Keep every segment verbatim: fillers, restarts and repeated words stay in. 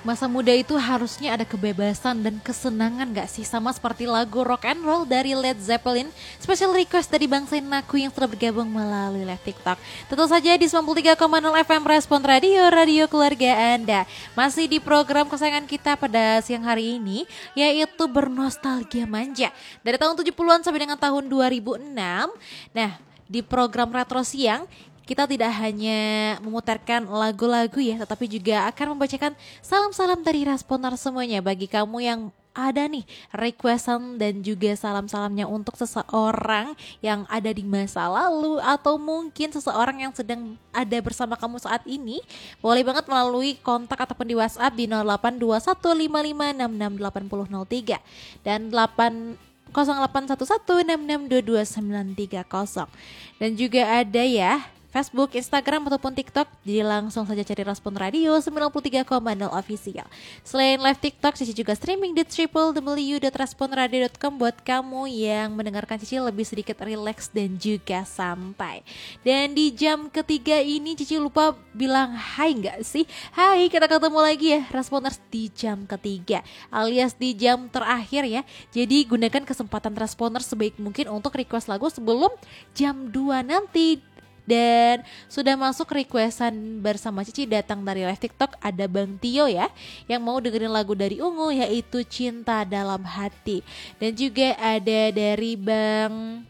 Masa muda itu harusnya ada kebebasan dan kesenangan gak sih? Sama seperti lagu Rock and Roll dari Led Zeppelin. Special request dari Bang Naku yang sudah bergabung melalui live TikTok. Tentu saja di sembilan puluh tiga koma nol F M Respon Radio, radio keluarga Anda. Masih di program kesayangan kita pada siang hari ini, yaitu Bernostalgia Manja. Dari tahun tujuh puluhan sampai dengan tahun dua ribu enam. Nah, di program Retro Siang, kita tidak hanya memutarkan lagu-lagu ya, tetapi juga akan membacakan salam-salam dari responer semuanya. Bagi kamu yang ada nih requestan dan juga salam-salamnya untuk seseorang yang ada di masa lalu, atau mungkin seseorang yang sedang ada bersama kamu saat ini, boleh banget melalui kontak ataupun di WhatsApp di nol delapan dua satu lima lima enam enam delapan nol nol tiga dan delapan nol delapan satu satu enam enam dua dua sembilan tiga nol. Dan juga ada ya Facebook, Instagram ataupun TikTok, jadi langsung saja cari Respon Radio sembilan puluh tiga koma nol official. Selain live TikTok, Cici juga streaming di w w w dot respon radio dot com buat kamu yang mendengarkan Cici lebih sedikit rileks dan juga santai. Dan di jam ketiga ini Cici lupa bilang hai nggak sih? Hai, kita ketemu lagi ya Responers di jam ketiga alias di jam terakhir ya. Jadi gunakan kesempatan Responers sebaik mungkin untuk request lagu sebelum jam dua nanti. Dan sudah masuk requestan bersama Cici datang dari live TikTok, ada Bang Tio ya yang mau dengerin lagu dari Ungu yaitu Cinta Dalam Hati. Dan juga ada dari Bang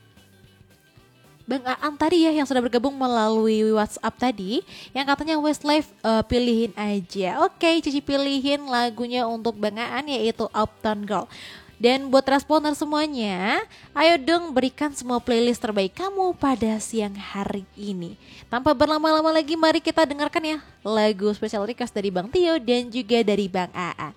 Bang Aan tadi ya yang sudah bergabung melalui WhatsApp tadi yang katanya Westlife uh, pilihin aja. Oke, Cici pilihin lagunya untuk Bang Aan yaitu Uptown Girl. Dan buat responer semuanya, ayo dong berikan semua playlist terbaik kamu pada siang hari ini. Tanpa berlama-lama lagi, mari kita dengarkan ya lagu special request dari Bang Tio dan juga dari Bang Aan.